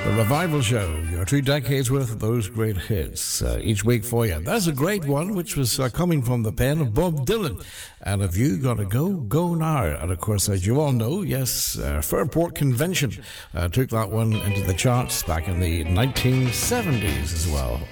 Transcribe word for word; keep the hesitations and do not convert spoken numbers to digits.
The Revival Show, your two decades worth of those great hits uh, each week for you. That's a great one, which was uh, coming from the pen of Bob Dylan. And if you got to go, go now. And of course, as you all know, yes, uh, Fairport Convention uh, took that one into the charts back in the nineteen seventies as well.